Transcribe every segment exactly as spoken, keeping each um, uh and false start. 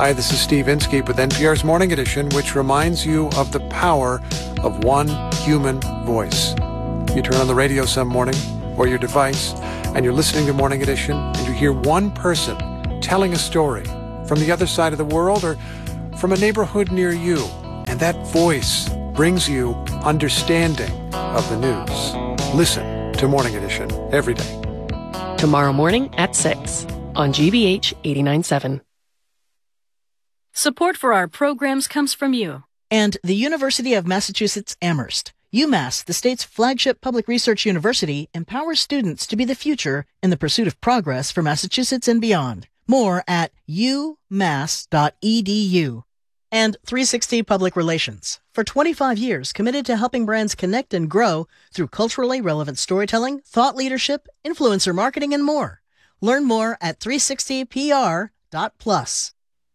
Hi, this is Steve Inskeep with N P R's Morning Edition, which reminds you of the power of one human voice. You turn on the radio some morning or your device and you're listening to Morning Edition and you hear one person telling a story from the other side of the world or from a neighborhood near you. And that voice brings you understanding of the news. Listen to Morning Edition every day. Tomorrow morning at six on G B H eighty-nine point seven. Support for our programs comes from you. And the University of Massachusetts Amherst. UMass, the state's flagship public research university, empowers students to be the future in the pursuit of progress for Massachusetts and beyond. More at u mass dot e d u. And three sixty Public Relations. For twenty-five years, committed to helping brands connect and grow through culturally relevant storytelling, thought leadership, influencer marketing, and more. Learn more at three sixty p r dot plus.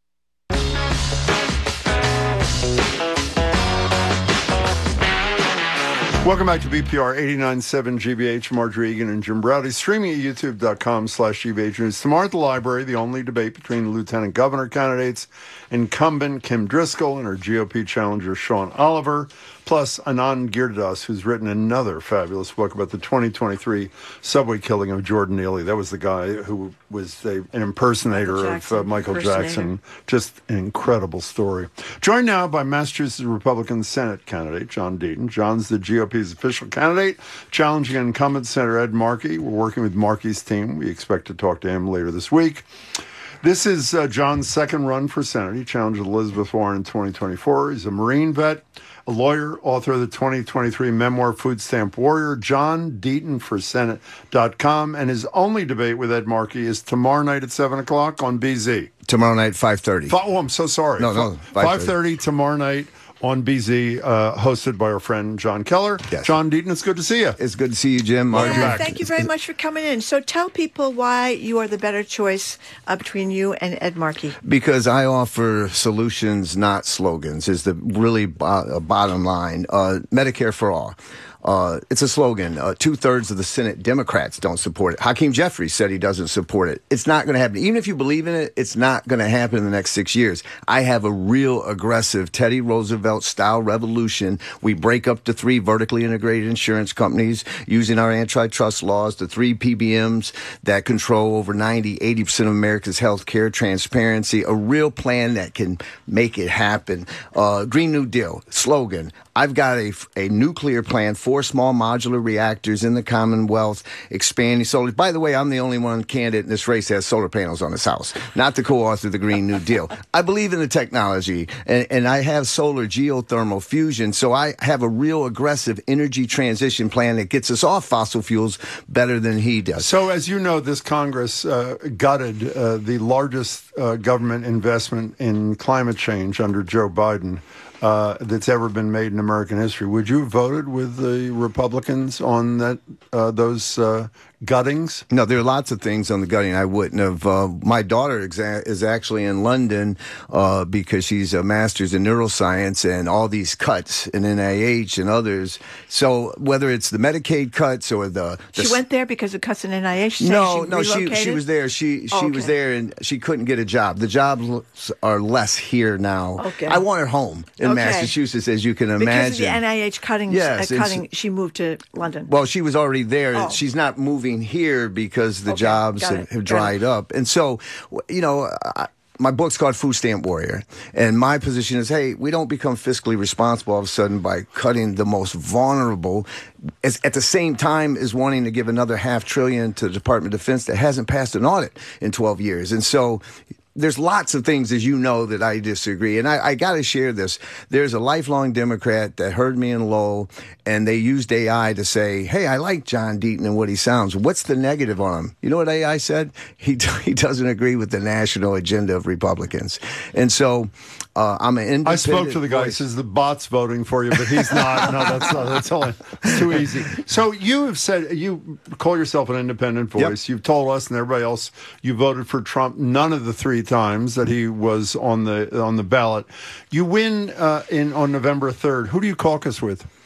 Welcome back to B P R eighty-nine point seven G B H. Marjorie Egan and Jim Browdy, streaming at youtube.com slash GBH News. Tomorrow at the library, the only debate between the lieutenant governor candidates, incumbent Kim Driscoll and her G O P challenger Sean Oliver, plus Anand Giridharadas, who's written another fabulous book about the twenty twenty-three subway killing of Jordan Neely. That was the guy who was a, an impersonator Jackson, of uh, Michael Jackson. Just an incredible story. Joined now by Massachusetts Republican Senate candidate John Deaton. John's the G O P's official candidate, challenging incumbent Senator Ed Markey. We're working with Markey's team. We expect to talk to him later this week. This is uh, John's second run for Senate. He challenged Elizabeth Warren in twenty twenty-four. He's a Marine vet, a lawyer, author of the twenty twenty-three memoir Food Stamp Warrior. John Deaton for Senate dot com. And his only debate with Ed Markey is tomorrow night at seven o'clock on B Z. Tomorrow night, five thirty. Oh, I'm so sorry. No, no, five thirty tomorrow night on B Z, uh, hosted by our friend John Keller. Yes. John Deaton, it's good to see you. It's good to see you, Jim. Marjorie. Yeah, thank you very much for coming in. So tell people why you are the better choice uh, between you and Ed Markey. Because I offer solutions, not slogans, is the really bo- bottom line. Uh, Medicare for all. Uh, it's a slogan. Uh, two-thirds of the Senate Democrats don't support it. Hakeem Jeffries said he doesn't support it. It's not going to happen. Even if you believe in it, it's not going to happen in the next six years. I have a real aggressive Teddy Roosevelt-style revolution. We break up the three vertically integrated insurance companies using our antitrust laws, the three P B Ms that control over ninety, eighty percent of America's health care, transparency, a real plan that can make it happen. Uh, Green New Deal, slogan. I've got a, a nuclear plan, four small modular reactors in the Commonwealth, expanding solar. By the way, I'm the only one candidate in this race that has solar panels on his house, not the co-author of the Green New Deal. I believe in the technology, and, and I have solar geothermal fusion, so I have a real aggressive energy transition plan that gets us off fossil fuels better than he does. So, as you know, this Congress uh, gutted uh, the largest uh, government investment in climate change under Joe Biden Uh, that's ever been made in American history. Would you have voted with the Republicans on that uh, those uh, guttings? No, there are lots of things on the gutting I wouldn't have. Uh, my daughter exa- is actually in London uh, because she's a master's in neuroscience, and all these cuts in N I H and others. So whether it's the Medicaid cuts or the... the she went there because of cuts in N I H? No, she no, she she was there. She she oh, okay. was there, and she couldn't get a job. The jobs are less here now. Okay. I want her home in okay. Massachusetts, as you can imagine. Because of the N I H cutting, yes, uh, cutting she moved to London. Well, she was already there. Oh. She's not moving here because the okay. jobs Got have, it. have Got dried it. up. And so, you know, I, my book's called Food Stamp Warrior. And my position is, hey, we don't become fiscally responsible all of a sudden by cutting the most vulnerable, as, at the same time as wanting to give another half trillion to the Department of Defense that hasn't passed an audit in twelve years. And so there's lots of things, as you know, that I disagree. And I, I got to share this. There's a lifelong Democrat that heard me in Lowell, and they used A I to say, hey, I like John Deaton and what he sounds. What's the negative on him? You know what A I said? He, he doesn't agree with the national agenda of Republicans. And so uh, I'm an independent I spoke to the guy. He voice. says the bot's voting for you, but he's not. No, that's not. That's all. It's too easy. So you have said, you call yourself an independent voice. Yep. You've told us and everybody else you voted for Trump none of the three times that he was on the on the ballot. You win uh, in on November third. Who do you caucus with?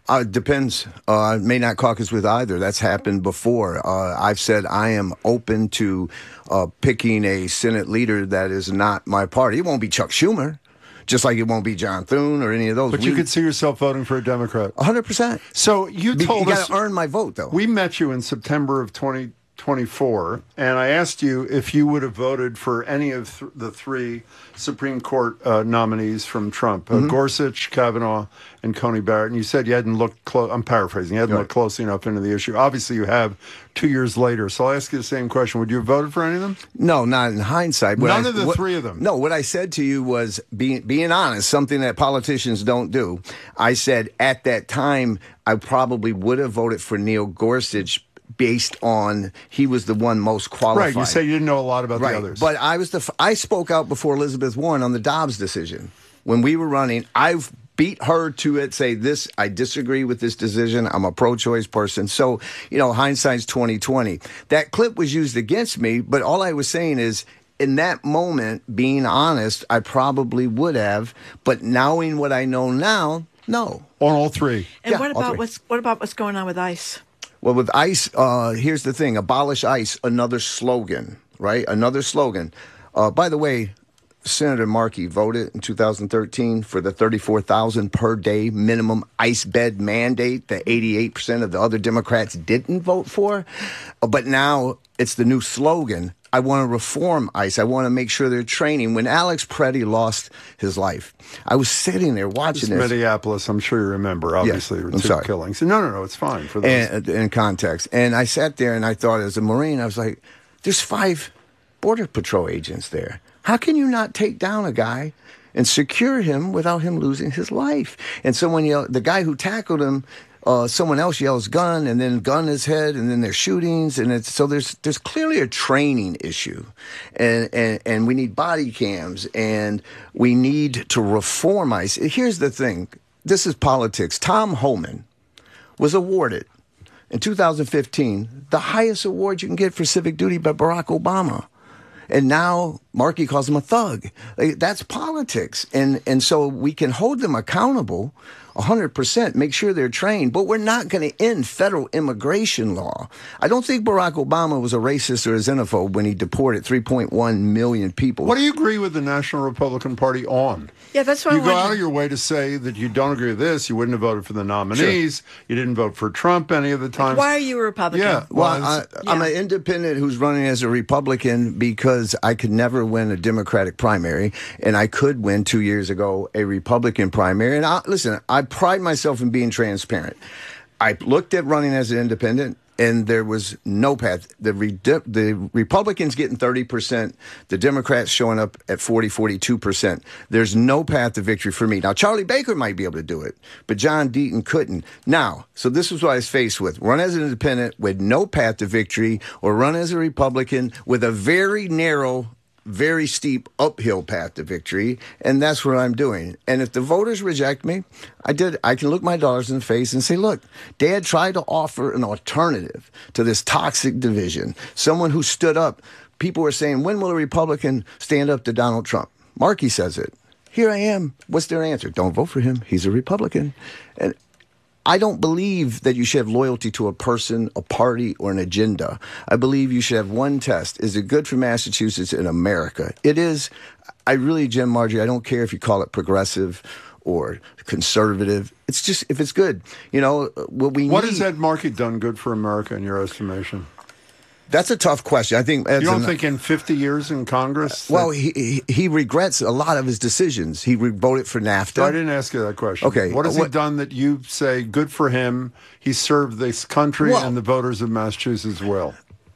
Uh, it depends. Uh, I may not caucus with either. That's happened before. Uh, I've said I am open to uh, picking a Senate leader that is not my party. It won't be Chuck Schumer, just like it won't be John Thune or any of those. But we, you could see yourself voting for a Democrat. one hundred percent. So you told you us... You got to earn my vote, though. We met you in September of twenty twenty-four, and I asked you if you would have voted for any of th- the three Supreme Court uh, nominees from Trump, uh, mm-hmm. Gorsuch, Kavanaugh, and Coney Barrett, and you said you hadn't looked close. I'm paraphrasing. You hadn't right. looked closely enough into the issue. Obviously, you have two years later. So I'll ask you the same question. Would you have voted for any of them? No, not in hindsight. What None I, of the what, three of them? No, what I said to you was being, being honest, something that politicians don't do. I said at that time, I probably would have voted for Neil Gorsuch based on he was the one most qualified. Right, you say you didn't know a lot about right. the others. But I was the I spoke out before Elizabeth Warren on the Dobbs decision. When we were running, I've beat her to it, say this, I disagree with this decision. I'm a pro-choice person. So, you know, hindsight's twenty twenty. That clip was used against me, but all I was saying is in that moment, being honest, I probably would have, but knowing what I know now, no. On all three. And yeah, what about what's what about what's going on with ICE? Well, with ICE, uh, here's the thing. Abolish ICE, another slogan, right? Another slogan. Uh, by the way, Senator Markey voted in two thousand thirteen for the thirty-four thousand per day minimum ICE bed mandate that eighty-eight percent of the other Democrats didn't vote for. Uh, but now it's the new slogan. I want to reform ICE. I want to make sure they're training. When Alex Preddy lost his life, I was sitting there watching this. Minneapolis, I'm sure you remember, obviously, yeah, with I'm two sorry. killings. No, no, no, it's fine for those. And, in context. And I sat there and I thought, as a Marine, I was like, there's five Border Patrol agents there. How can you not take down a guy and secure him without him losing his life? And someone yelled, the guy who tackled him, Uh, someone else yells gun, and then gun his head, and then there's shootings, and it's so there's there's clearly a training issue, and and and we need body cams, and we need to reform ICE. Here's the thing: this is politics. Tom Homan was awarded in two thousand fifteen the highest award you can get for civic duty by Barack Obama. And now Markey calls him a thug. Like, that's politics. And and so we can hold them accountable one hundred percent, make sure they're trained, but we're not going to end federal immigration law. I don't think Barack Obama was a racist or a xenophobe when he deported three point one million people. What do you agree with the National Republican Party on? Yeah, that's what you I go wanted. out of your way to say that you don't agree with this. You wouldn't have voted for the nominees. Sure. You didn't vote for Trump any of the time. Why are you a Republican? Yeah, well, well I, yeah. I'm an independent who's running as a Republican because I could never win a Democratic primary, and I could win two years ago a Republican primary. And I, listen, I pride myself in being transparent. I looked at running as an independent, and there was no path. The re- the Republicans getting thirty percent, the Democrats showing up at forty, forty-two percent. There's no path to victory for me. Now, Charlie Baker might be able to do it, but John Deaton couldn't. Now, so this is what I was faced with. Run as an independent with no path to victory, or run as a Republican with a very narrow, very steep uphill path to victory, and that's what I'm doing. And if the voters reject me, I did. I can look my daughters in the face and say, look, Dad tried to offer an alternative to this toxic division, someone who stood up. People were saying, when will a Republican stand up to Donald Trump? Markey says it. Here I am. What's their answer? Don't vote for him. He's a Republican. And I don't believe that you should have loyalty to a person, a party, or an agenda. I believe you should have one test. Is it good for Massachusetts and America? It is. I really, Jim Marjorie, I don't care if you call it progressive or conservative. It's just, if it's good. You know, what we What need, has Ed Markey done good for America in your estimation? That's a tough question. I think Ed's you don't an, think in fifty years in Congress? Well, he, he he regrets a lot of his decisions. He re- voted for NAFTA. I didn't ask you that question. Okay, what has what, he done that you say good for him? He served this country well, and the voters of Massachusetts well.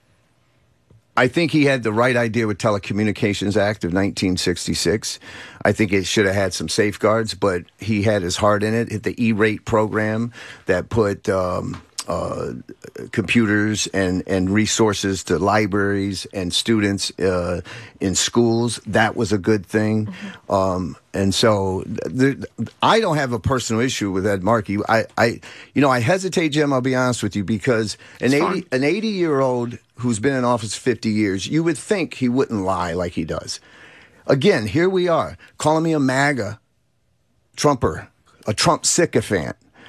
I think he had the right idea with Telecommunications Act of nineteen sixty-six. I think it should have had some safeguards, but he had his heart in it. The E-rate program that put Um, Uh, computers and, and resources to libraries and students uh, in schools. That was a good thing. Mm-hmm. Um, and so the, I don't have a personal issue with Ed Markey. I, I, you know, I hesitate, Jim, I'll be honest with you, because an eighty, an eighty-year-old who's been in office fifty years, you would think he wouldn't lie like he does. Again, here we are, calling me a MAGA Trumper, a Trump sycophant.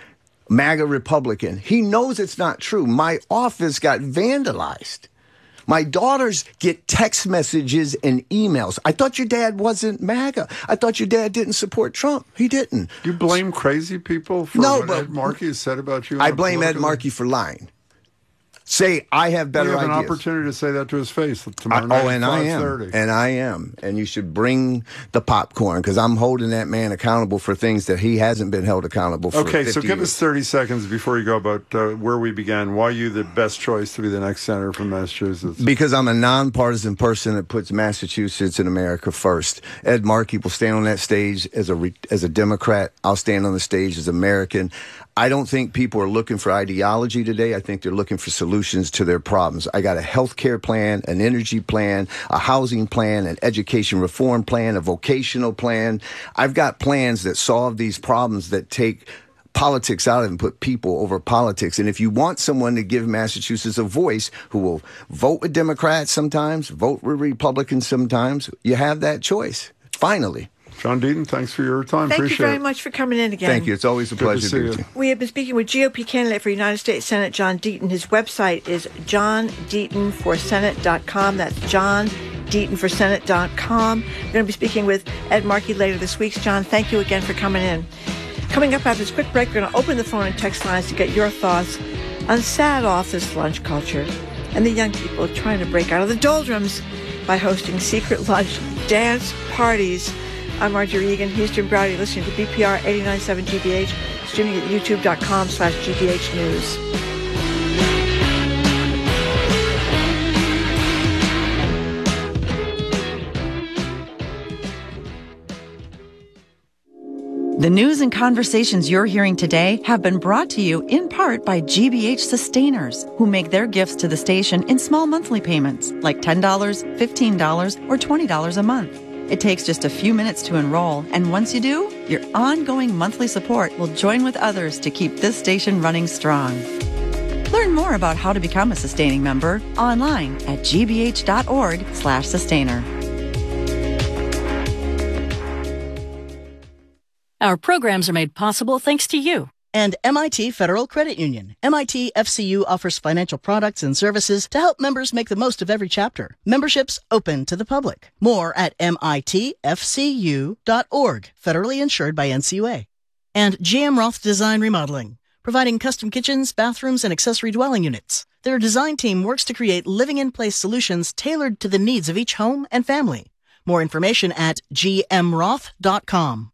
MAGA Republican. He knows it's not true. My office got vandalized. My daughters get text messages and emails. I thought your dad wasn't MAGA. I thought your dad didn't support Trump. He didn't. You blame crazy people for no, what but Ed Markey has said about you? I blame Ed Markey for lying. Say, I have better ideas. You have ideas. an opportunity to say that to his face tomorrow I, night oh, and I am. And I am. And you should bring the popcorn, because I'm holding that man accountable for things that he hasn't been held accountable for. Okay, so give years. us thirty seconds before you go about uh, where we began. Why are you the best choice to be the next senator from Massachusetts? Because I'm a nonpartisan person that puts Massachusetts and America first. Ed Markey will stand on that stage as a re- as a Democrat. I'll stand on the stage as American. I don't think people are looking for ideology today. I think they're looking for solutions to their problems. I got a health care plan, an energy plan, a housing plan, an education reform plan, a vocational plan. I've got plans that solve these problems, that take politics out of it and put people over politics. And if you want someone to give Massachusetts a voice, who will vote with Democrats sometimes, vote with Republicans sometimes, you have that choice. Finally. John Deaton, thanks for your time. Thank Appreciate you very it. much for coming in again. Thank you. It's always a Good pleasure to to see be you. with you. We have been speaking with G O P candidate for United States Senate, John Deaton. His website is john deaton for senate dot com. That's john deaton for senate dot com. We're going to be speaking with Ed Markey later this week. John, thank you again for coming in. Coming up after this quick break, we're going to open the phone and text lines to get your thoughts on sad office lunch culture and the young people trying to break out of the doldrums by hosting secret lunch dance parties. I'm Marjorie Egan. He's Jim Browdy, listening to B P R eighty-nine point seven G B H, streaming at youtube.com slash GBH News. The news and conversations you're hearing today have been brought to you in part by G B H Sustainers, who make their gifts to the station in small monthly payments, like ten dollars, fifteen dollars, or twenty dollars a month. It takes just a few minutes to enroll, and once you do, your ongoing monthly support will join with others to keep this station running strong. Learn more about how to become a sustaining member online at gbh.org slash sustainer. Our programs are made possible thanks to you. And M I T Federal Credit Union. M I T F C U offers financial products and services to help members make the most of every chapter. Membership's open to the public. More at M I T F C U dot org, federally insured by N C U A. And G M Roth Design Remodeling, providing custom kitchens, bathrooms, and accessory dwelling units. Their design team works to create living-in-place solutions tailored to the needs of each home and family. More information at G M roth dot com.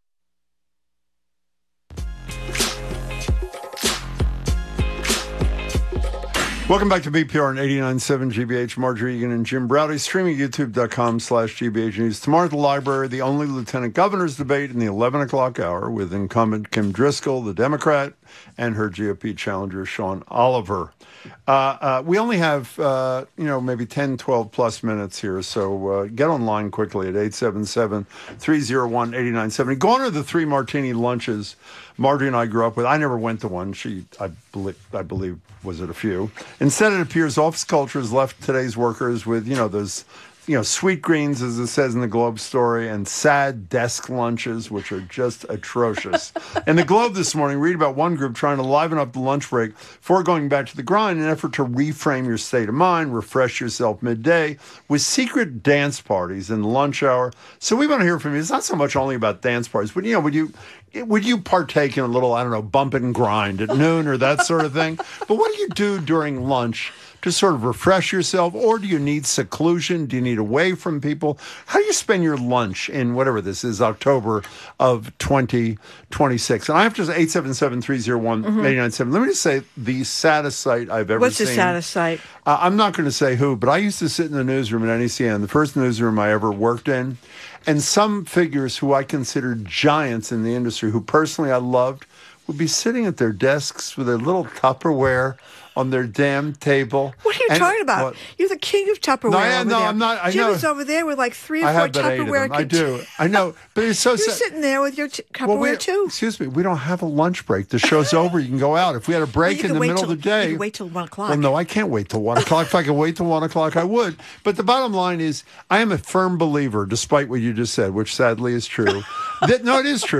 Welcome back to B P R on eighty-nine point seven G B H. Marjorie Egan and Jim Browdy, streaming at youtube.com slash GBH News. Tomorrow at the library, the only lieutenant governor's debate in the eleven o'clock hour with incumbent Kim Driscoll, the Democrat, and her G O P challenger, Sean Oliver. Uh, uh, we only have, uh, you know, maybe ten, twelve plus minutes here, so uh, get online quickly at eight seven seven, three oh one, eight nine seven zero. Gone are the three martini lunches Marjorie and I grew up with. I never went to one. She, I believe, I believe, was at a few. Instead, it appears office culture has left today's workers with, you know, those, you know, sweet greens, as it says in the Globe story, and sad desk lunches, which are just atrocious. In the Globe this morning, read about one group trying to liven up the lunch break before going back to the grind in an effort to reframe your state of mind, refresh yourself midday with secret dance parties in the lunch hour. So we want to hear from you. It's not so much only about dance parties, but, you know, would you... Would you partake in a little, I don't know, bump and grind at noon or that sort of thing? But what do you do during lunch to sort of refresh yourself? Or do you need seclusion? Do you need away from people? How do you spend your lunch in whatever this is, October of twenty twenty-six? And I have to say, eight seven seven, three oh one, eight nine seven. Let me just say, the saddest sight I've ever What's seen. What's the saddest sight? Uh, I'm not going to say who, but I used to sit in the newsroom at N E C N, the first newsroom I ever worked in. And some figures who I considered giants in the industry, who personally I loved, would be sitting at their desks with their little Tupperware on their damn table. What are you and, talking about? What? You're the king of Tupperware. No, I, over no there. I'm not. I Jim know. is over there with like three or I four have but eight of Tupperware. them. I do. I know. But it's so You're sad. sitting there with your t- Tupperware well, we, too. Excuse me. We don't have a lunch break. The show's over. You can go out. If we had a break well, in the middle till, of the day. You can wait till one o'clock. Well, no, I can't wait till one o'clock. If I could wait till one o'clock, I would. But the bottom line is, I am a firm believer, despite what you just said, which sadly is true. that, no, it is true.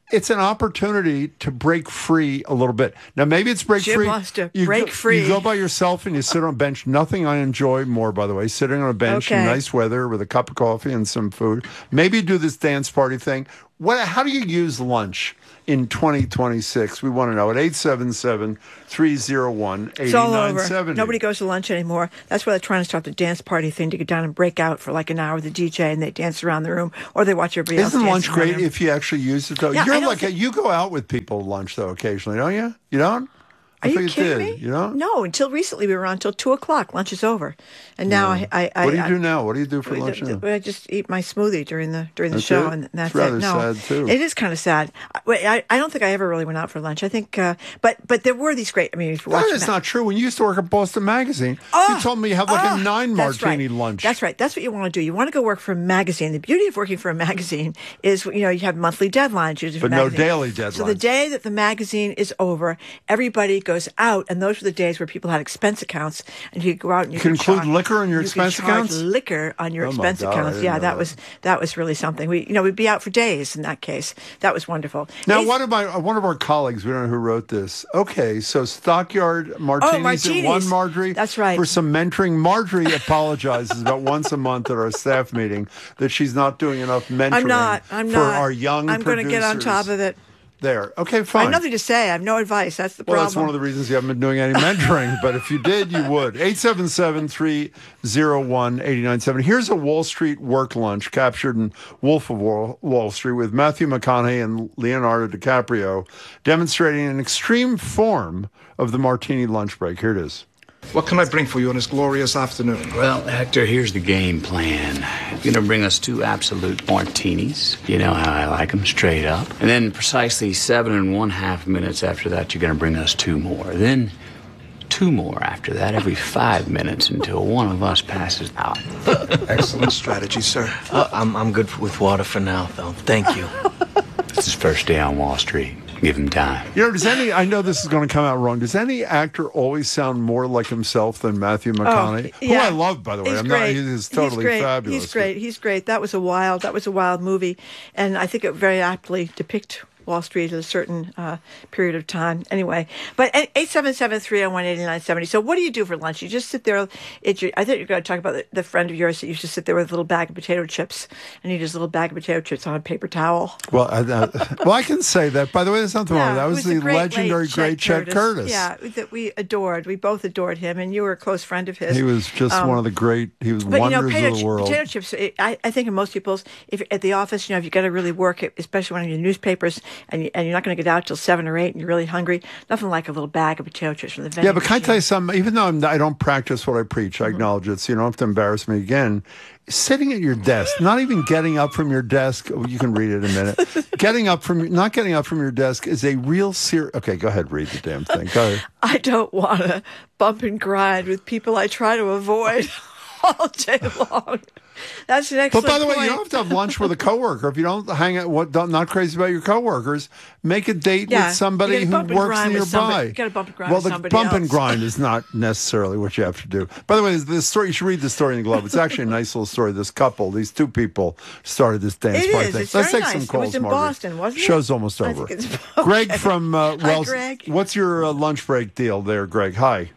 it's an opportunity to break free a little bit. Now, maybe it's break Jim free. wants to you break go, free. You go by yourself and you sit on a bench. Nothing I enjoy more, by the way, sitting on a bench Okay. in nice weather with a cup of coffee and some food. Maybe do this dance party thing. What? How do you use lunch in twenty twenty-six? We want to know at eight seven seven, three oh one, eight It's all nine over. seven oh. Nobody goes to lunch anymore. That's why they're trying to start the dance party thing to get down and break out for like an hour with the D J and they dance around the room or they watch everybody else Isn't dance lunch around the great room. if you actually use it, though? Yeah, I You're don't like a, think- you go out with people at lunch, though, occasionally, don't you? You don't? I Are you thought kidding did. me? You know? No, until recently we were on until two o'clock. Lunch is over, and now I, I, I. What do you I, do now? What do you do for I- lunch now? I just eat my smoothie during the during the That's show, it? and that's It's rather it. No, sad, too. It is kind of sad. I, I don't think I ever really went out for lunch. I think, uh, but but there were these great. I mean, if you watch That is not true. When you used to work at Boston Magazine, Oh, you told me you have like oh, a nine that's martini right. lunch. That's right. That's what you want to do. You want to go work for a magazine. The beauty of working for a magazine is, you know, you have monthly deadlines usually for But no magazine. daily So the deadlines. day that the magazine is over, everybody goes out, and those were the days where people had expense accounts, and you could go out and you, You can could include charge- liquor in your you expense could charge accounts? Liquor on your Oh, my expense God, I accounts. didn't Yeah, know that that. was that was really something. We, you know, we'd be out for days in that case. That was wonderful. Now, Eight- one of my uh, one of our colleagues, we don't know who wrote this. Okay, so Stockyard Martinis, Oh, martinis. at one, Marjorie. That's right. For some mentoring, Marjorie apologizes about once a month at our staff meeting that she's not doing enough mentoring I'm not. I'm for not. our young I'm going to get on producers top of it. There. Okay, I fine. have nothing to say. I have no advice. That's the Well, problem. that's one of the reasons you haven't been doing any mentoring. But if you did, you would. eight seven seven, three oh one, eight nine seven oh. Here's a Wall Street work lunch captured in Wolf of Wall, Wall Street with Matthew McConaughey and Leonardo DiCaprio demonstrating an extreme form of the martini lunch break. Here it is. What can I bring for you on this glorious afternoon? Well, Hector, here's the game plan. You're gonna bring us two absolute martinis. You know how I like them, straight up. And then precisely seven and one half minutes after that, you're gonna bring us two more. Then two more after that, every five minutes until one of us passes out. Excellent strategy, sir. Uh, I'm, I'm good with water for now, though. Thank you. It's his first day on Wall Street. Give him time. You know, does any, I know this is going to come out wrong, does any actor always sound more like himself than Matthew McConaughey? Oh, yeah. Who I love, by the way. He's I'm great. not, he's totally he's great. fabulous. He's great. He's great. That was a wild, that was a wild movie. And I think it very aptly depicts Wall Street at a certain uh, period of time. Anyway, but eight seven seven, three oh one, eight nine seven oh. So what do you do for lunch? You just sit there. It's your, I thought you were going to talk about the, the friend of yours that used to sit there with a little bag of potato chips and eat his little bag of potato chips on a paper towel. Well, I, I, well, I can say that. By the way, there's nothing wrong with that. it was, was the great legendary late great Chet Curtis. Yeah, that we adored. We both adored him, and you were a close friend of his. He was just Um, one of the great, he was But you know, wonders potato, of the world. potato chips. It, I, I think in most people's, if at the office, you know, if you got to really work, it, especially when you're in newspapers, and you, and you're not going to get out till seven or eight, and you're really hungry. Nothing like a little bag of potato chips from the vending Yeah, but can I machine. tell you something? Even though I'm, I don't practice what I preach, I acknowledge it, so you don't have to embarrass me again. Sitting at your desk, not even getting up from your desk, oh, you can read it in a minute. Getting up from, not getting up from your desk is a real serious. Okay, go ahead, read the damn thing. Go ahead. I don't want to bump and grind with people I try to avoid all day long. That's an excellent But by the way, point. you don't have to have lunch with a coworker if you don't hang out. What don't, not crazy about your coworkers? Make a date Yeah, with somebody you gotta who bump and works grind with somebody. nearby. You gotta bump and grind well, with the somebody bump and else. grind is not necessarily what you have to do. By the way, the story you should read the story in the Globe. It's actually a nice little story. This couple, these two people, started this dance It party is. thing. It's Let's very take some nice. It calls, was in Margaret. Boston, wasn't it? Show's almost I over. think it's- Greg okay. from uh, Hi, Wells. Greg. What's your uh, lunch break deal there, Greg? Hi.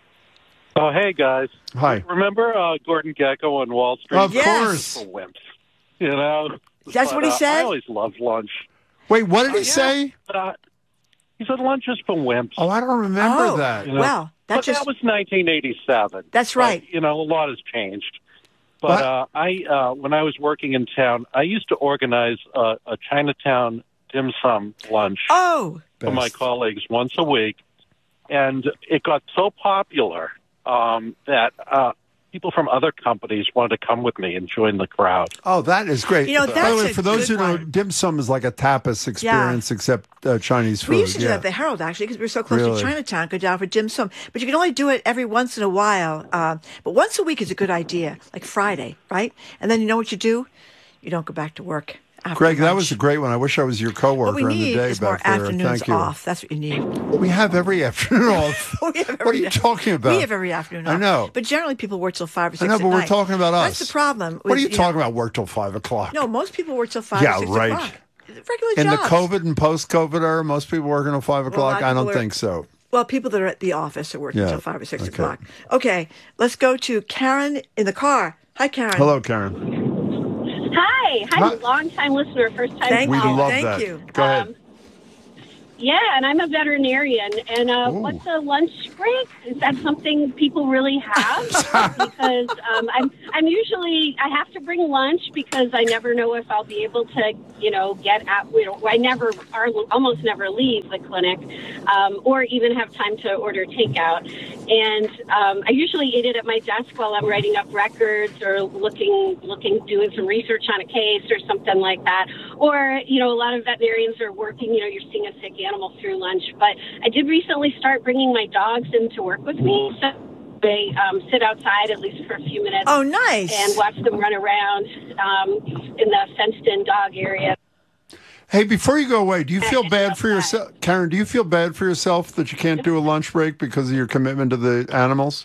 Oh, hey, guys. Hi. Remember uh, Gordon Gekko on Wall Street? Of Yes. course. For wimps. You know? That's But, what he uh, said? I always loved lunch. Wait, what did he Oh, yeah. say? But, uh, he said lunch is for wimps. Oh, I don't remember Oh, that. You know? wow. That But just that was nineteen eighty-seven. That's But, right. you know, a lot has changed. But What? uh, I, uh, when I was working in town, I used to organize uh, a Chinatown dim sum lunch Oh, for my Best. colleagues once a week, and it got so popular um, that uh, people from other companies wanted to come with me and join the crowd. Oh, that is great. You know, By that's the way, a for those who good know, one. dim sum is like a tapas experience, except uh, Chinese food. we used to do yeah. that at the Herald, actually, because we were so close Really? to Chinatown, go down for dim sum. But you can only do it every once in a while. Uh, but once a week is a good idea, like Friday, right? And then you know what you do? You don't go back to work after Greg, that lunch. was a great one. I wish I was your coworker What we in the need day is more back there. afternoons Thank you. off. That's what you need. We have every afternoon off. We have What are every you day- talking about? We have every afternoon off. I know. But generally, people work till five or I six know, at but we're night. talking about us. That's the problem. What are with, you know- talking about? Work till five o'clock? No, most people work till five Yeah, or six right. o'clock. regular In jobs. the COVID and post-COVID era, most people working at five Well, a o'clock. lot of I don't people are- think so. Well, people that are at the office are working Yeah, until five or six okay. o'clock. Okay, let's go to Karen in the car. Hi, Karen. Hello, Karen. Hi. Hi, Hi. long-time listener, first-time Thank We caller. love Thank that. you. Go ahead. Um, Yeah, and I'm a veterinarian. And uh, Ooh. what's a lunch break? Is that something people really have? because um, I'm I'm usually I have to bring lunch because I never know if I'll be able to, you know, get at. You know, I never, or almost never leave the clinic, um, or even have time to order takeout. And um, I usually eat it at my desk while I'm writing up records or looking looking doing some research on a case or something like that. Or you know, a lot of veterinarians are working. You know, you're seeing a sick animal through lunch. But I did recently start bringing my dogs in to work with me. So they um, sit outside at least for a few minutes. Oh, nice. And watch them run around um, in the fenced-in dog area. Hey, before you go away, do you feel bad for yourself, Karen? Do you feel bad for yourself that you can't do a lunch break because of your commitment to the animals?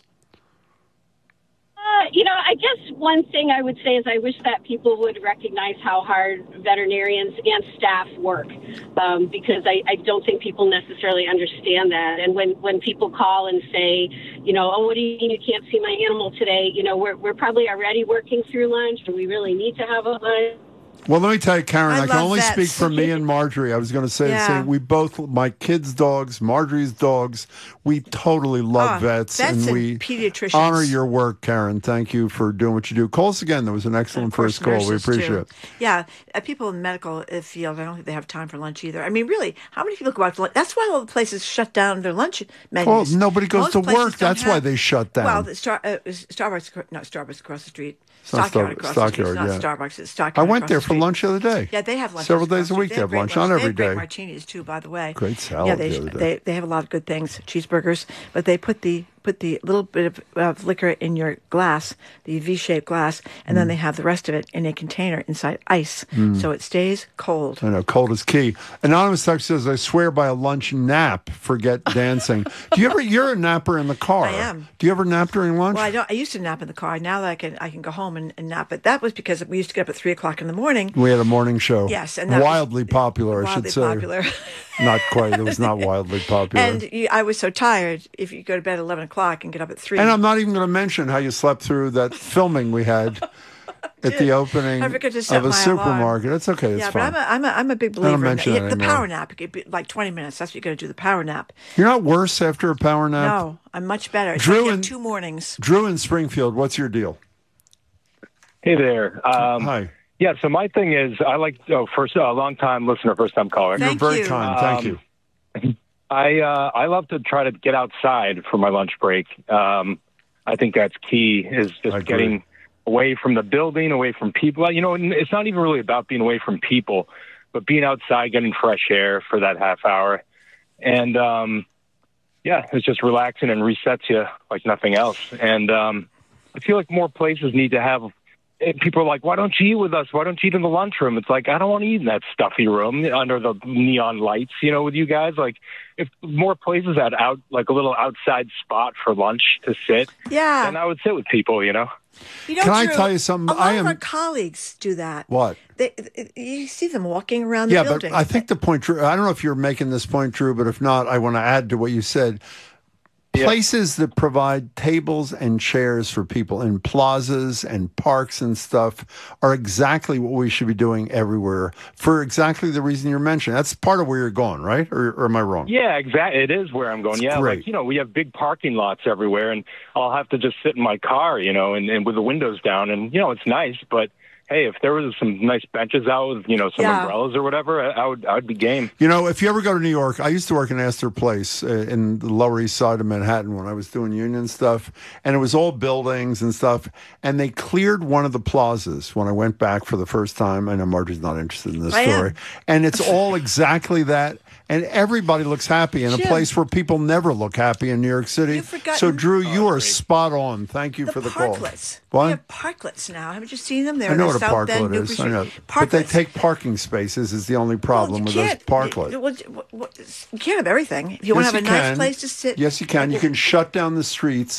Uh, you know, I guess one thing I would say is I wish that people would recognize how hard veterinarians and staff work, um, because I, I don't think people necessarily understand that. And when, when people call and say, you know, oh, what do you mean you can't see my animal today? You know, we're we're probably already working through lunch, and we really need to have a lunch. Well, let me tell you, Karen, I I, can love only vets. speak for me and Marjorie. I was going to say Yeah. the same. We both, my kids' dogs, Marjorie's dogs, we totally love Ah, vets. vets and and we pediatricians. honor your work, Karen. Thank you for doing what you do. Call us again. That was an excellent Of course, first call. We nurses, appreciate too. it. Yeah, uh, people in the medical uh, field, I don't think they have time for lunch either. I mean, really, how many people go out to lunch? That's why all the places shut down their lunch menus. Well, nobody goes Most to places work. don't That's why have- they shut down. Well, the Star, uh, Starbucks, not Starbucks across the street. It's not Stockyard Star- across the street. It's Stockyard, not yeah. Starbucks. It's Stockyard. I went across there the for street. lunch the other day. Yeah, they have lunch Several across days a the week. street. They have great lunch, not They every have great day. martinis too, by the way. Great salad Yeah, they, the other day. they they have a lot of good things, cheeseburgers, but they put the put the little bit of, of liquor in your glass, the V-shaped glass, and Mm. then they have the rest of it in a container inside ice, so it stays cold. I know, cold is key. Anonymous text says, I swear by a lunch nap, forget dancing. Do you ever, you're a napper in the car. I am. Do you ever nap during lunch? Well, I don't. I used to nap in the car. Now that I can, I can go home and, and nap. But that was because we used to get up at three o'clock in the morning. We had a morning show. Yes, and that was wildly popular, I wildly should say. popular. Not quite. It was not wildly popular. And you, I was so tired. If you go to bed at eleven o'clock and get up at three, And I'm not even going to mention how you slept through that filming we had at the opening I forgot to set of a my supermarket. alarm. It's okay. It's yeah, fine. but I'm a, I'm a, I'm a big I don't believer in that. mention Yeah, it the anymore. power nap. It could be like twenty minutes. That's what you got to do. The power nap. You're not worse after a power nap? No, I'm much better. It's Drew like you have and- two mornings. Drew in Springfield, what's your deal? Hey there. Um, Hi. Yeah, so my thing is, I like, oh, first, a uh, long time listener, first time caller. You're very kind. Thank you. you. I uh, I love to try to get outside for my lunch break. Um, I think that's key, is just getting away from the building, away from people. You know, it's not even really about being away from people, but being outside, getting fresh air for that half hour. And, um, yeah, it's just relaxing and resets you like nothing else. And um, I feel like more places need to have and people are like, why don't you eat with us? Why don't you eat in the lunchroom? It's like, I don't want to eat in that stuffy room under the neon lights, you know, with you guys. Like, if more places had out, like a little outside spot for lunch to sit, Yeah. then I would sit with people, you know? You know, Can I Drew, tell you something? A lot I of am- our colleagues do that. What? They, you see them walking around the Yeah, building. but I think the point, Drew, I don't know if you're making this point, Drew, but if not, I want to add to what you said. Places that provide tables and chairs for people in plazas and parks and stuff are exactly what we should be doing everywhere for exactly the reason you're mentioning. That's part of where you're going, right? Or, or am I wrong? Yeah, exactly. It is where I'm going. It's yeah, great. like, you know, we have big parking lots everywhere, and I'll have to just sit in my car, you know, and, and with the windows down. And, you know, it's nice, but hey, if there was some nice benches out with, you know, some Yeah. umbrellas or whatever, I, I would I would be game. You know, if you ever go to New York, I used to work in Astor Place uh, in the Lower East Side of Manhattan when I was doing union stuff, and it was all buildings and stuff, and they cleared one of the plazas when I went back for the first time. I know Marjorie's not interested in this I am. story. And it's all exactly that, and everybody looks happy in a Jim. place where people never look happy in New York City. forgotten- So, Drew, you are spot on. Thank you the for the call. parklets. What? We have parklets now. Haven't you seen them? They're I know in what the a South End, parklet Newbury is. I Street. know. But they Parklets. take parking spaces is the only problem with those can't- parklets. Well, what- what- you can't have everything. If you want Yes, to have a you nice can. place to sit. Yes, you can. You can shut down the streets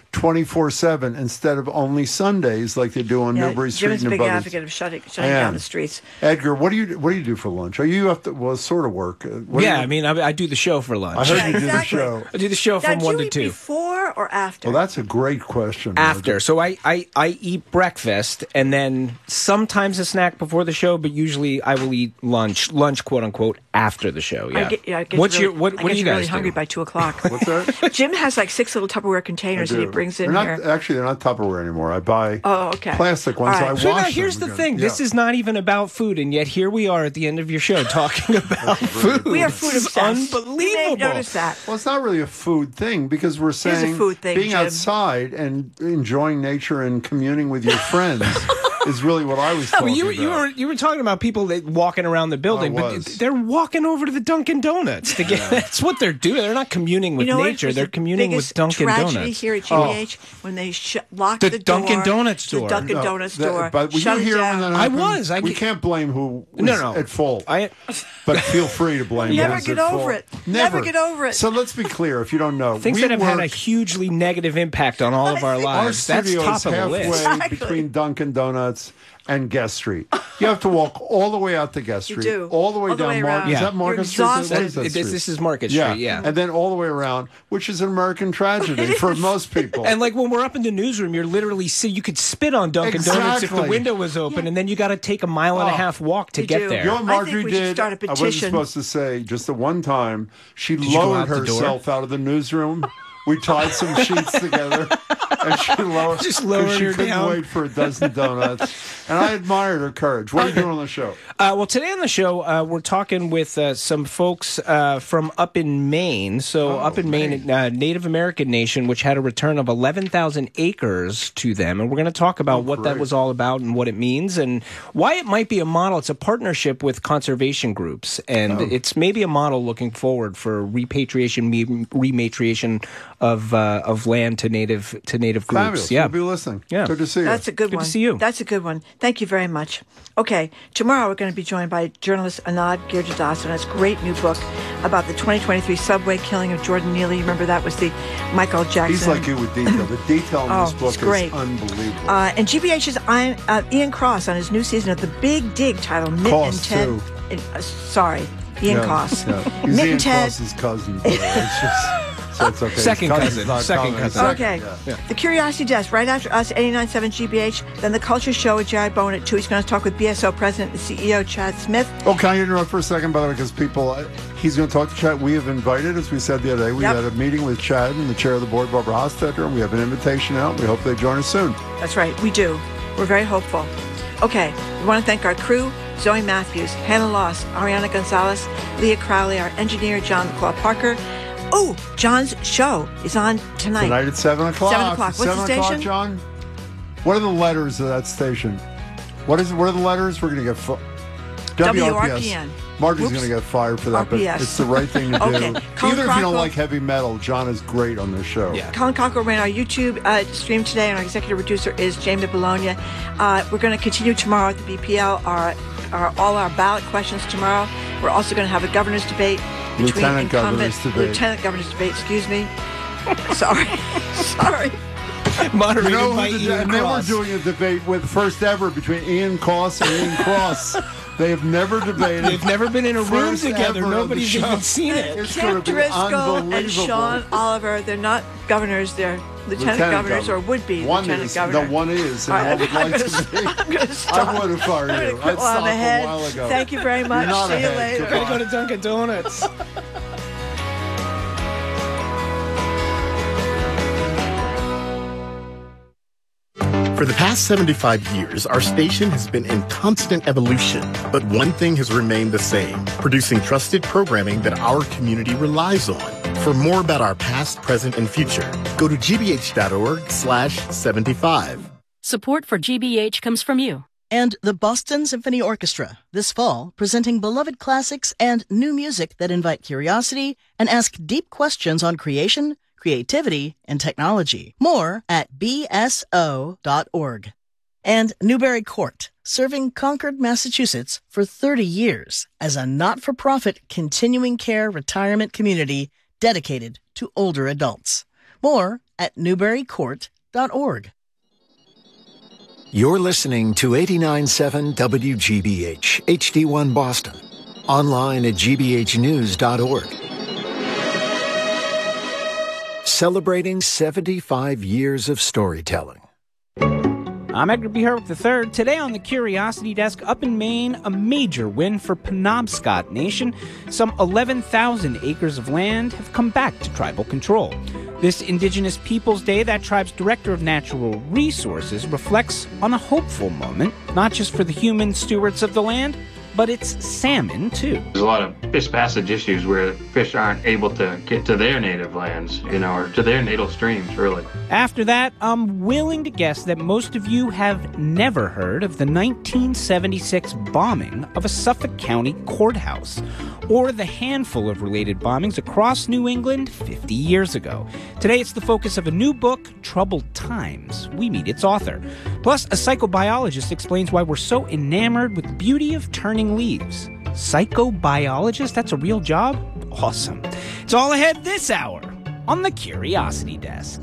twenty-four seven instead of only Sundays like they do on Yeah, Newbury Street Jim's a and big Buzzards. advocate of shutting, shutting I am. down the streets. Edgar, what do you what do you do for lunch? Are you up to well, sort of work? Uh, what do Yeah, you- I mean, I, I do the show for lunch. I heard Yeah, you do the exactly. show. I do the show Now, from do one you to eat two. before or after? Well, that's a great question. After. Margaret. So I, I, I eat breakfast and then sometimes a snack before the show, but usually I will eat lunch, lunch quote unquote, after the show. Yeah. I get, yeah, I get What's really, your what? I What get do you really guys hungry do? by two o'clock. What's that? Jim has like six little Tupperware containers that he do. brings in they're here. not, Actually, they're not Tupperware anymore. I buy Oh, okay. plastic ones. All So right. I So wash now here's them the again. thing. This Yeah. is not even about food, and yet here we are at the end of your show talking about food. We are food It's obsessed. You may have unbelievable. noticed that. Well, it's not really a food thing because we're a saying food thing, being Jim. outside and enjoying nature and communing with your friends is really what I was No, talking but you, about. you were you were talking about people that walking around the building, I but was. they're walking over to the Dunkin' Donuts to get. That's what they're doing. They're not communing with You know what nature. was They're the communing with biggest Dunkin' tragedy Donuts. here at G B H when they sh- locked The the, door. Dunkin' Donuts The door. Dunkin' No, Donuts that- door. But were shut you it here down. when that I happened? was. I we get- can't blame who was No, no. at fault. I But feel free to blame Never those get at over fault. it. Never get over it. So let's be clear, if you don't know. things we that have had a work- hugely negative impact on all of our Our lives. That's studio top is of the halfway list. Exactly. between Dunkin' Donuts and Guest Street. You have to walk all the way out to Guest You Street, do. all the way All the down way Market. around. Is Yeah. that Market You're Street? What exhausted. is that This, street? this is Market yeah. Street, yeah. And then all the way around, which is an American tragedy for most people. And like when we're up in the newsroom, you're literally see you could spit on Dunkin' Donuts if the Exactly. window was open, and then you got to take a mile and a Oh. half walk to You get do. there. You know what I think Marjorie we should did? start a I wasn't petition. supposed to say. Just the one time, she you go lowered out the door? herself out of the newsroom. We tied some sheets together, and she lowered. Just 'cause lowered she her couldn't down. wait for a dozen donuts, and I admired her courage. What are you doing on the show? Uh, well, today on the show, uh, we're talking with uh, some folks uh, from up in Maine. So, Oh, up in Maine, Maine. Uh, Native American nation, which had a return of eleven thousand acres to them. And we're going to talk about Oh, what that great. was all about and what it means and why it might be a model. It's a partnership with conservation groups. And Oh. it's maybe a model looking forward for repatriation, me- rematriation of uh, of land to native to native groups. Fabulous. Yeah. We'll be listening. Yeah. Good to see you. That's a good, Good one. to see you. That's a good one. Thank you very much. Okay, tomorrow we're going to be joined by journalist Anand Girjadas on his great new book about the twenty twenty-three subway killing of Jordan Neely. Remember that was the Michael Jackson. He's like you with detail. The detail in Oh, this book it's great. is unbelievable. Uh, and G B H's Ian, uh, Ian Cross on his new season of The Big Dig titled Mitt Cross, and Ted. too. Uh, sorry, Ian Yeah, Cross. yeah. He's Mitt Ian and Ted. Cross's cousin. but It's just, so it's okay. Second His cousin. cousin's not Second coming. cousin. Okay. Yeah. The Curiosity Desk, right after us, eighty-nine point seven G B H. Then the Culture Show with Jerry Bowen at two. He's going to talk with B S O President and C E O Chad Smith. Oh, can I interrupt for a second, by the way, because people, uh, he's going to talk to Chad. We have invited, as we said the other day, we Yep. had a meeting with Chad and the chair of the board, Barbara Hostetter, and we have an invitation out. We hope they join us soon. That's right, we do. We're very hopeful. Okay, we want to thank our crew, Zoe Matthews, Hannah Loss, Ariana Gonzalez, Leah Crowley, our engineer, John McClaw Parker. Oh, John's show is on tonight. Tonight at seven o'clock. seven o'clock. What's the seven o'clock, station? John? What are the letters of that station? What is? What are the letters? We're going to get... Fu- W R P N. Marty's Whoops. going to get fired for that, R P S. but it's the right thing to do. Okay. Colin Even if you don't Crockrell- like heavy metal, John is great on this show. Yeah. Colin Cockrell ran our YouTube uh, stream today, and our executive producer is Jamie Bologna. Uh, we're going to continue tomorrow at the B P L, our, our, all our ballot questions tomorrow. We're also going to have a governor's debate between Lieutenant incumbent... governor's debate. Lieutenant governor's debate, excuse me. Sorry. Sorry. Moderated You know, by who the, Ian and then we're Cross. doing a debate with first ever between Ian Cross and Ian Cross. They have never debated. They've never been in a room First together. ever on the Nobody's show. even seen it. It's going Kent to be Driscoll unbelievable. and Sean Oliver, they're not governors, they're lieutenant, Lieutenant governors governor. or would-be One lieutenant is, governor. No, one is, and All right, one would I'm like gonna- to be. I'm going to stop. I would have fired I'm you. gonna I'd quit while I'm stopped a ahead. while ago. Thank you very much. You're not See you ahead. later. Goodbye. Gotta go to Dunkin' Donuts. For the past seventy-five years, our station has been in constant evolution, but one thing has remained the same, producing trusted programming that our community relies on. For more about our past, present, and future, go to gbh.org slash 75. Support for G B H comes from you. And the Boston Symphony Orchestra, this fall, presenting beloved classics and new music that invite curiosity and ask deep questions on creation, creativity, and technology. More at b s o dot org. And Newbury Court, serving Concord, Massachusetts for thirty years as a not-for-profit continuing care retirement community dedicated to older adults. More at newbury court dot org. You're listening to eighty-nine point seven W G B H, H D one Boston. Online at g b h news dot org. Celebrating seventy-five years of storytelling. I'm Edgar B. Herwick the third. Today on the Curiosity Desk, up in Maine, a major win for Penobscot Nation. Some eleven thousand acres of land have come back to tribal control. This Indigenous Peoples Day, that tribe's Director of Natural Resources reflects on a hopeful moment, not just for the human stewards of the land, but it's salmon, too. There's a lot of fish passage issues where fish aren't able to get to their native lands, you know, or to their natal streams, really. After that, I'm willing to guess that most of you have never heard of the nineteen seventy-six bombing of a Suffolk County courthouse, or the handful of related bombings across New England fifty years ago. Today, it's the focus of a new book, Troubled Times. We meet its author. Plus, a psychobiologist explains why we're so enamored with the beauty of turning leaves. Psychobiologist? That's a real job? Awesome. It's all ahead this hour on the Curiosity Desk.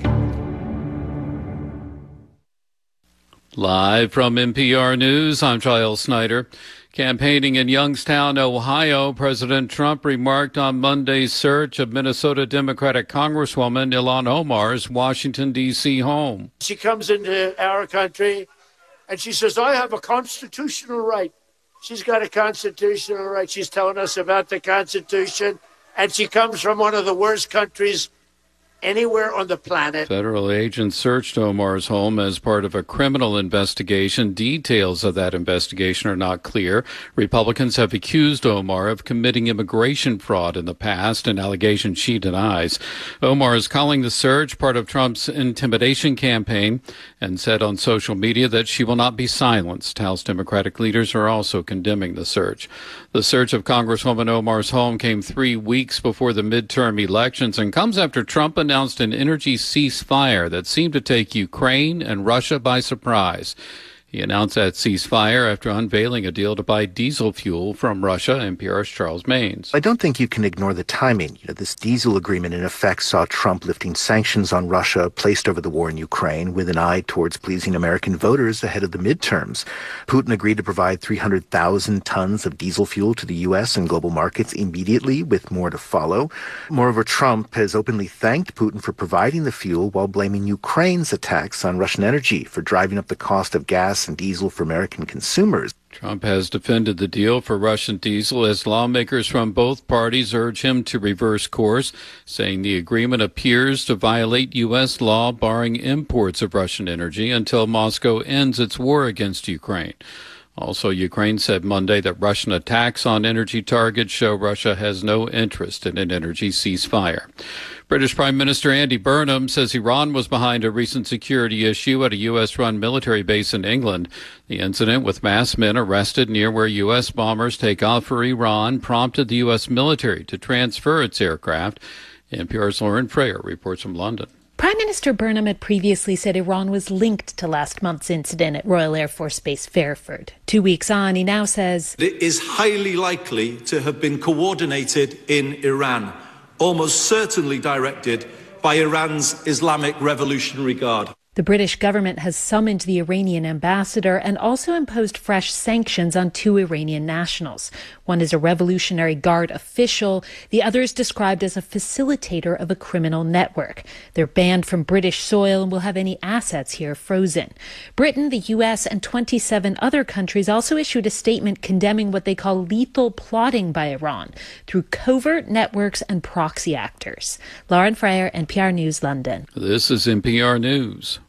Live from N P R News, I'm Giles Snyder. Campaigning in Youngstown, Ohio, President Trump remarked on Monday's search of Minnesota Democratic Congresswoman Ilhan Omar's Washington, D C home. She comes into our country and she says, I have a constitutional right. She's got a constitutional right. She's telling us about the Constitution, and she comes from one of the worst countries anywhere on the planet. Federal agents searched Omar's home as part of a criminal investigation. Details of that investigation are not clear. Republicans have accused Omar of committing immigration fraud in the past, an allegation she denies. Omar is calling the search part of Trump's intimidation campaign and said on social media that she will not be silenced. House Democratic leaders are also condemning the search. The search of Congresswoman Omar's home came three weeks before the midterm elections and comes after Trump announced an energy ceasefire that seemed to take Ukraine and Russia by surprise. He announced that ceasefire after unveiling a deal to buy diesel fuel from Russia. N P R's Charles Maines. I don't think you can ignore the timing. You know, this diesel agreement in effect saw Trump lifting sanctions on Russia placed over the war in Ukraine with an eye towards pleasing American voters ahead of the midterms. Putin agreed to provide three hundred thousand tons of diesel fuel to the U S and global markets immediately, with more to follow. Moreover, Trump has openly thanked Putin for providing the fuel while blaming Ukraine's attacks on Russian energy for driving up the cost of gas and diesel for American consumers. Trump has defended the deal for Russian diesel as lawmakers from both parties urge him to reverse course, saying the agreement appears to violate U S law barring imports of Russian energy until Moscow ends its war against Ukraine. Also, Ukraine said Monday that Russian attacks on energy targets show Russia has no interest in an energy ceasefire. British Prime Minister Andy Burnham says Iran was behind a recent security issue at a U S-run military base in England. The incident with masked men arrested near where U S bombers take off for Iran prompted the U S military to transfer its aircraft. N P R's Lauren Freyer reports from London. Prime Minister Burnham had previously said Iran was linked to last month's incident at Royal Air Force Base Fairford. Two weeks on, he now says it is highly likely to have been coordinated in Iran, almost certainly directed by Iran's Islamic Revolutionary Guard. The British government has summoned the Iranian ambassador and also imposed fresh sanctions on two Iranian nationals. One is a Revolutionary Guard official. The other is described as a facilitator of a criminal network. They're banned from British soil and will have any assets here frozen. Britain, the U S, and twenty-seven other countries also issued a statement condemning what they call lethal plotting by Iran through covert networks and proxy actors. Lauren Freyer, N P R News, London. This is N P R News.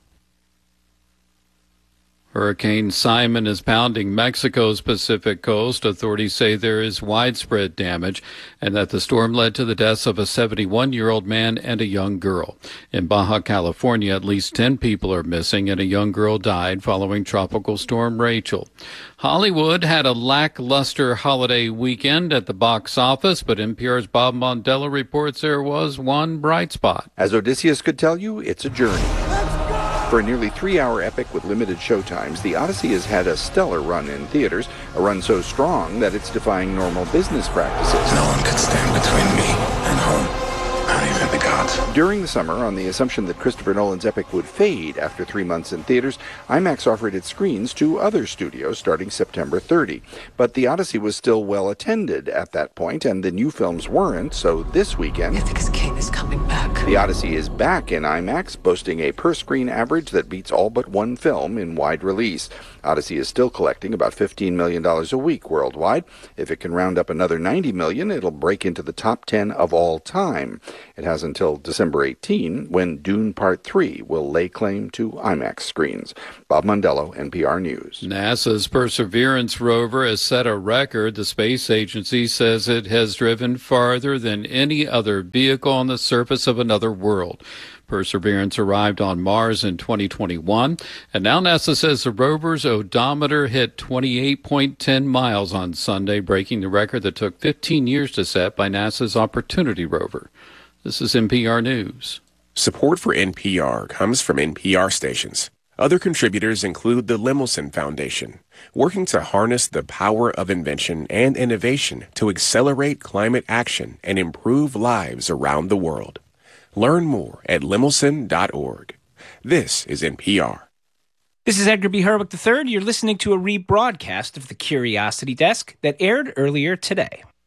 Hurricane Simon is pounding Mexico's Pacific coast. Authorities say there is widespread damage and that the storm led to the deaths of a seventy-one-year-old man and a young girl. In Baja California, at least ten people are missing and a young girl died following Tropical Storm Rachel. Hollywood had a lackluster holiday weekend at the box office, but N P R's Bob Mondello reports there was one bright spot. As Odysseus could tell you, it's a journey. For a nearly three-hour epic with limited showtimes, The Odyssey has had a stellar run in theaters, a run so strong that it's defying normal business practices. No one could stand between me and home, not even the gods. not. During the summer, on the assumption that Christopher Nolan's epic would fade after three months in theaters, IMAX offered its screens to other studios starting September thirtieth. But the Odyssey was still well attended at that point, and the new films weren't, so this weekend... Ithaca's king is coming back. The Odyssey is back in IMAX, boasting a per-screen average that beats all but one film in wide release. Odyssey is still collecting about fifteen million dollars a week worldwide. If it can round up another ninety million dollars, it'll break into the top ten of all time. It has until December eighteenth, when Dune Part three will lay claim to IMAX screens. Bob Mondello, N P R News. NASA's Perseverance rover has set a record. The space agency says it has driven farther than any other vehicle on the surface of another world. Perseverance arrived on Mars in twenty twenty-one, and now NASA says the rover's odometer hit twenty-eight point one zero miles on Sunday, breaking the record that took fifteen years to set by NASA's Opportunity rover. This is N P R News. Support for N P R comes from N P R stations. Other contributors include the Lemelson Foundation, working to harness the power of invention and innovation to accelerate climate action and improve lives around the world. Learn more at lemelson dot org. This is N P R. This is Edgar B. Herwick the third. You're listening to a rebroadcast of the Curiosity Desk that aired earlier today.